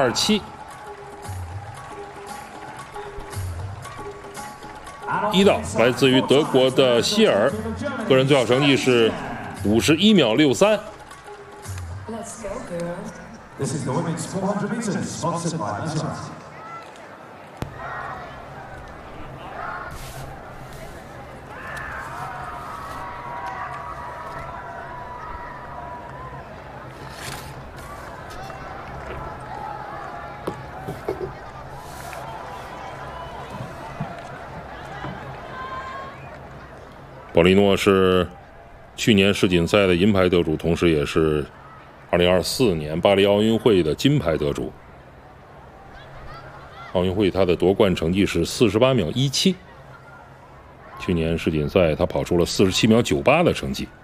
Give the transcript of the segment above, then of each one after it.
2.27。一道来自于德国的希尔，个人最好成绩是51秒63。 This is the women's 400 meters, sponsored by Nazareth. 保利诺是去年世锦赛的银牌得主，同时也是2024年巴黎奥运会的金牌得主。奥运会他的夺冠成绩是48秒17，去年世锦赛他跑出了47秒98的成绩。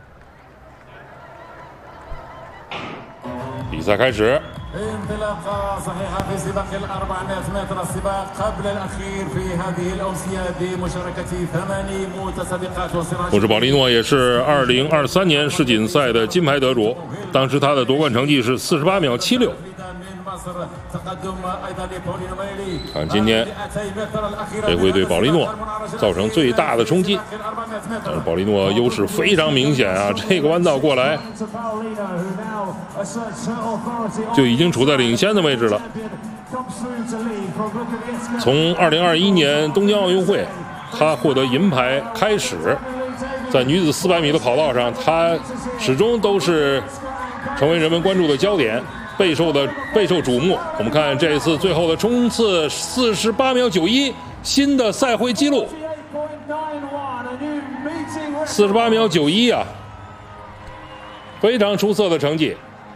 比赛开始。 انطلاقة صحيحة في سباق ال400 متر، السباق قبل الأخير في هذه الأمسية بمشاركة 8 متسابقات وصراع。 同时，保利诺也是2023年世锦赛的金牌得主，当时他的夺冠成绩是48秒76。看今天这会对保利诺造成最大的冲击，但是保利诺优势非常明显啊！这个弯道过来就已经处在领先的位置了。从2021年东京奥运会他获得银牌开始，在女子400米的跑道上，他始终都是成为人们关注的焦点，备受瞩目。我们看这一次最后的冲刺48秒91，新的赛会纪录，48秒91啊，非常出色的成绩。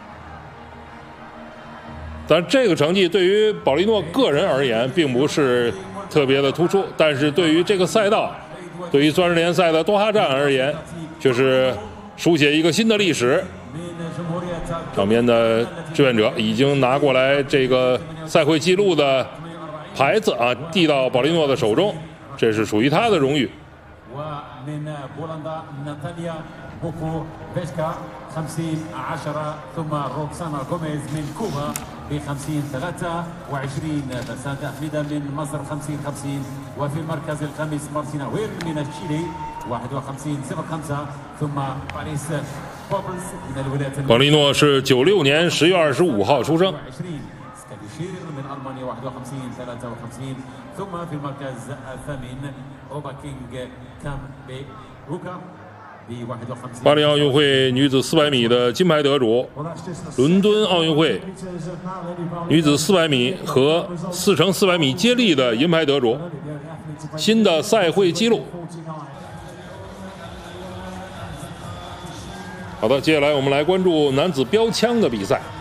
但这个成绩对于保利诺个人而言并不是特别的突出，但是对于这个赛道，对于钻石联赛的多哈站而言，却是书写一个新的历史。场边的志愿者已经拿过来这个赛会纪录的牌子啊，递到保利诺的手中，这是属于他的荣誉。 ب50 23 فساد أحمد من مصر 50 50 وفي المركز الخامس مارتينا وير من تشيلي 51 05 ثم باريس بوبلز من الولايات المتحدة。 保利诺是96年10月25号出生。 سكاليشير من ألمانيا 51 53 ثم في المركز الثامن أوباكينغ كام بروكا。 巴黎奥运会女子400米的金牌得主，伦敦奥运会女子400米和4×400米接力的银牌得主，新的赛会纪录。好的，接下来我们来关注男子标枪的比赛。